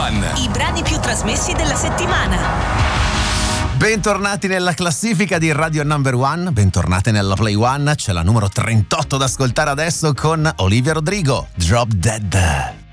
One. I brani più trasmessi della settimana. Bentornati nella classifica di Radio Number One, bentornati nella Play One, c'è la numero 38 da ascoltare adesso con Olivia Rodrigo, Drop Dead.